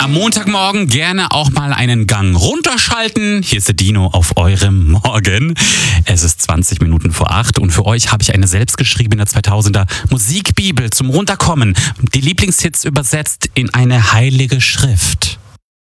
Am Montagmorgen gerne auch mal einen Gang runterschalten. Hier ist der Dino auf eurem Morgen. Es ist 20 Minuten vor 8 und für euch habe ich eine selbstgeschriebene 2000er Musikbibel zum Runterkommen. Die Lieblingshits übersetzt in eine heilige Schrift.